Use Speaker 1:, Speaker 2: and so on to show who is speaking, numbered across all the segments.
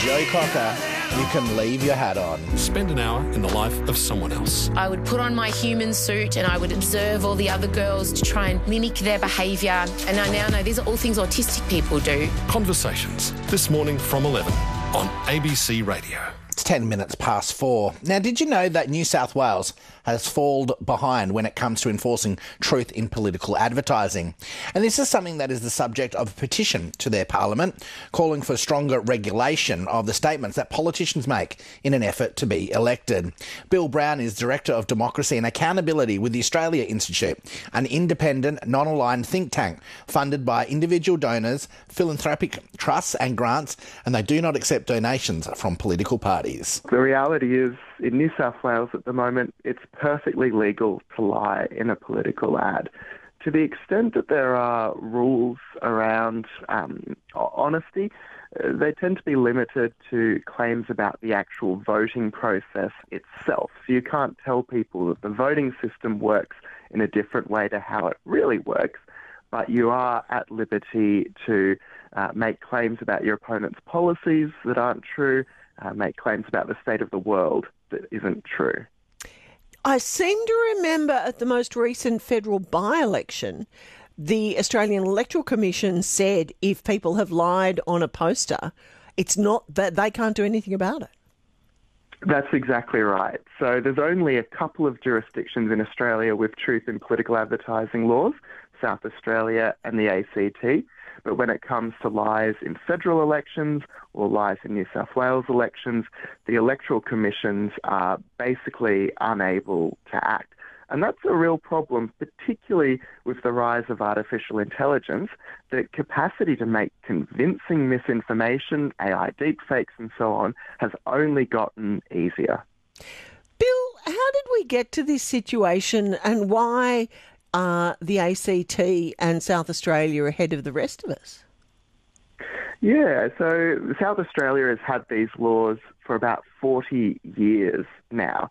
Speaker 1: Joe Cocker, you can leave your hat on.
Speaker 2: Spend an hour in the life of someone else.
Speaker 3: I would put on my human suit and I would observe all the other girls to try and mimic their behaviour. And I now know these are all things autistic people do.
Speaker 2: Conversations, this morning from 11 on ABC Radio.
Speaker 1: It's 10 minutes past 4. Now, did you know that New South Wales has fallen behind when it comes to enforcing truth in political advertising? And this is something that is the subject of a petition to their parliament, calling for stronger regulation of the statements that politicians make in an effort to be elected. Bill Brown is Director of Democracy and Accountability with the Australia Institute, an independent, non-aligned think tank funded by individual donors, philanthropic trusts and grants, and they do not accept donations from political parties.
Speaker 4: The reality is, in New South Wales at the moment, it's perfectly legal to lie in a political ad. To the extent that there are rules around honesty, they tend to be limited to claims about the actual voting process itself. So you can't tell people that the voting system works in a different way to how it really works, but you are at liberty to make claims about your opponent's policies that aren't true, make claims about the state of the world that isn't true.
Speaker 5: I seem to remember at the most recent federal by-election, the Australian Electoral Commission said if people have lied on a poster, it's not that they can't do anything about it.
Speaker 4: That's exactly right. So there's only a couple of jurisdictions in Australia with truth in political advertising laws, South Australia and the ACT. But when it comes to lies in federal elections or lies in New South Wales elections, the electoral commissions are basically unable to act. And that's a real problem, particularly with the rise of artificial intelligence. The capacity to make convincing misinformation, AI deepfakes and so on, has only gotten easier.
Speaker 5: Bill, how did we get to this situation and why the ACT and South Australia ahead of the rest of us?
Speaker 4: Yeah, so South Australia has had these laws for about 40 years now.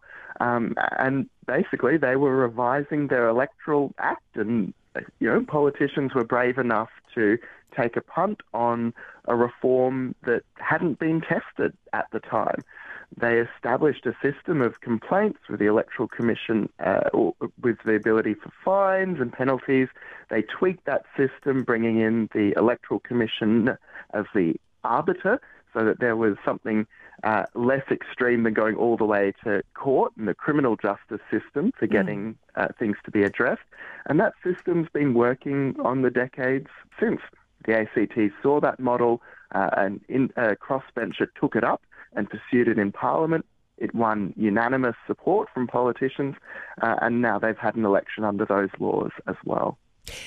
Speaker 4: And basically they were revising their electoral act and, politicians were brave enough to take a punt on a reform that hadn't been tested at the time. They established a system of complaints with the Electoral Commission with the ability for fines and penalties. They tweaked that system, bringing in the Electoral Commission as the arbiter so that there was something less extreme than going all the way to court and the criminal justice system for getting things to be addressed. And that system's been working on the decades since. The ACT saw that model and crossbencher took it up and pursued it in Parliament. It won unanimous support from politicians, and now they've had an election under those laws as well.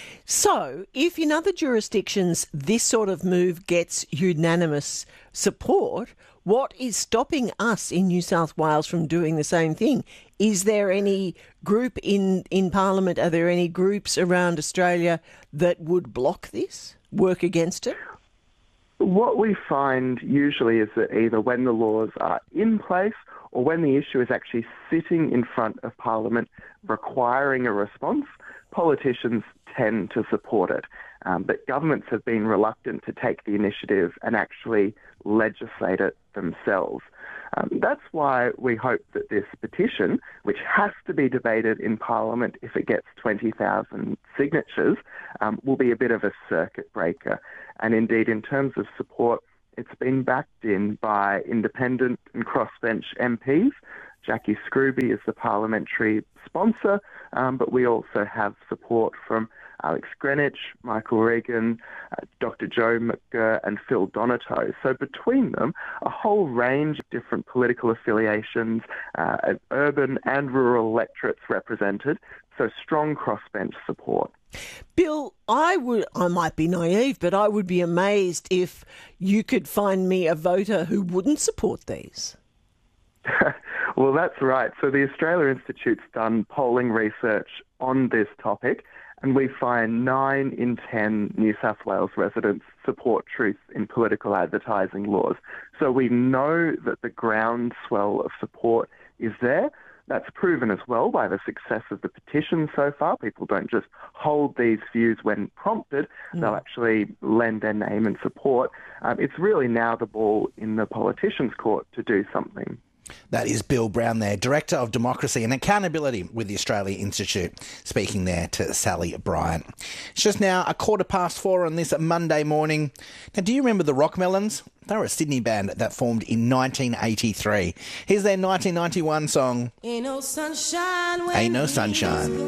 Speaker 5: So, if in other jurisdictions this sort of move gets unanimous support, what is stopping us in New South Wales from doing the same thing? Is there any group in Parliament, are there any groups around Australia that would block this, work against it?
Speaker 4: What we find usually is that either when the laws are in place or when the issue is actually sitting in front of Parliament requiring a response, politicians tend to support it. But governments have been reluctant to take the initiative and actually legislate it themselves. That's why we hope that this petition, which has to be debated in Parliament if it gets 20,000 signatures, will be a bit of a circuit breaker. And indeed, in terms of support, it's been backed in by independent and crossbench MPs. Jackie Scrooby is the parliamentary sponsor, but we also have support from Alex Greenwich, Michael Regan, Dr. Joe McGurr and Phil Donato. So between them, a whole range of different political affiliations, urban and rural electorates represented, so strong crossbench support.
Speaker 5: Bill, I might be naive, but I would be amazed if you could find me a voter who wouldn't support these.
Speaker 4: Well, that's right. So the Australia Institute's done polling research on this topic, and we find 9 in 10 New South Wales residents support truth in political advertising laws. So we know that the groundswell of support is there. That's proven as well by the success of the petition so far. People don't just hold these views when prompted. They'll actually lend their name and support. It's really now the ball in the politicians' court to do something.
Speaker 1: That is Bill Brown there, Director of Democracy and Accountability with the Australia Institute, speaking there to Sally Bryant. It's just now 4:15 on this Monday morning. Now, do you remember the Rockmelons? They were a Sydney band that formed in 1983. Here's their 1991 song,
Speaker 6: Ain't No Sunshine.
Speaker 1: Ain't No Sunshine.